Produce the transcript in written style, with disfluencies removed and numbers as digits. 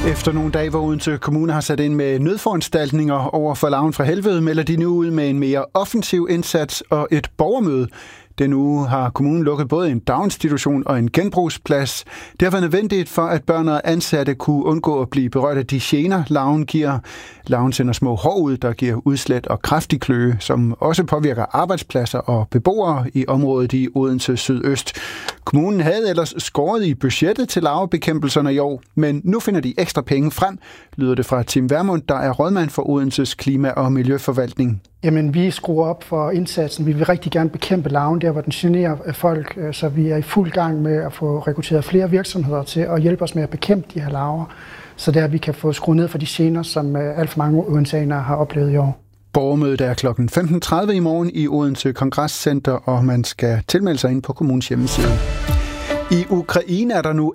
Efter nogle dage, hvor Odense Kommune har sat ind med nødforanstaltninger over for larven fra helvede, melder de nu ud med en mere offensiv indsats og et borgermøde. Den uge har kommunen lukket både en daginstitution og en genbrugsplads. Det har været nødvendigt for, at børn og ansatte kunne undgå at blive berørt af de gener, larven giver. Larven sender små hår ud, der giver udslæt og kraftig kløe, som også påvirker arbejdspladser og beboere i området i Odense Sydøst. Kommunen havde ellers skåret i budgettet til larvebekæmpelserne i år, men nu finder de ekstra penge frem, lyder det fra Tim Vermund, der er rådmand for Odenses Klima- og Miljøforvaltning. Jamen, vi skruer op for indsatsen. Vi vil rigtig gerne bekæmpe larven der, hvor den generer folk, så vi er i fuld gang med at få rekrutteret flere virksomheder til at hjælpe os med at bekæmpe de her larver, så der vi kan få skruet ned for de gener, som alt for mange odenseanere har oplevet i år. Borgermødet er kl. 15.30 i morgen i Odense Kongresscenter, og man skal tilmelde sig ind på kommunens hjemmeside. I Ukraine er der nu